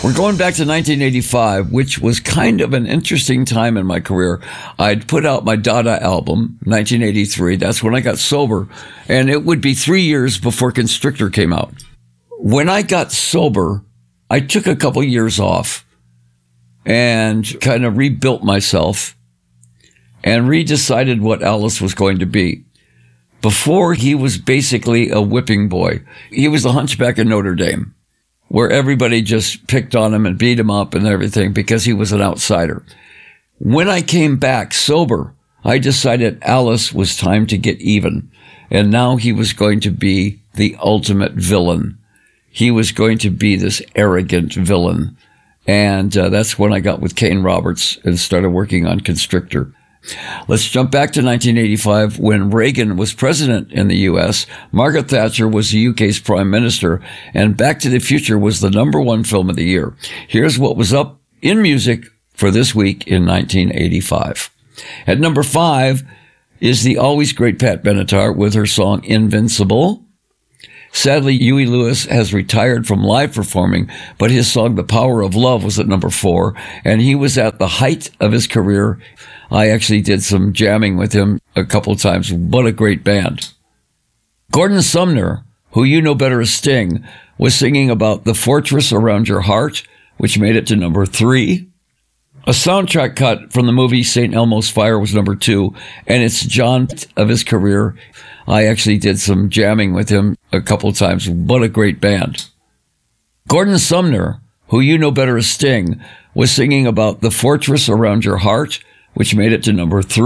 We're going back to 1985, which was kind of an interesting time in my career. I'd put out my Dada album, 1983. That's when I got sober. And it would be 3 years before Constrictor came out. When I got sober, I took a couple years off and kind of rebuilt myself and redecided what Alice was going to be. Before, he was basically a whipping boy. He was the Hunchback of Notre Dame, where everybody just picked on him and beat him up and everything because he was an outsider. When I came back sober, I decided Alice was time to get even. And now he was going to be the ultimate villain. He was going to be this arrogant villain. And that's when I got with Kane Roberts and started working on Constrictor. Let's jump back to 1985 when Reagan was president in the U.S., Margaret Thatcher was the UK's prime minister, and Back to the Future was the #1 film of the year. Here's what was up in music for this week in 1985. At number 5 is the always great Pat Benatar with her song Invincible. Sadly, Huey Lewis has retired from live performing, but his song The Power of Love was at number 4, and he was at the height of his career. I actually did some jamming with him a couple of times. What a great band. Gordon Sumner, who you know better as Sting, was singing about The Fortress Around Your Heart, which made it to number 3. A soundtrack cut from the movie St. Elmo's Fire was number 2, and it's John of his career. I actually did some jamming with him a couple of times. What a great band. Gordon Sumner, who you know better as Sting, was singing about The Fortress Around Your Heart, which made it to number 3.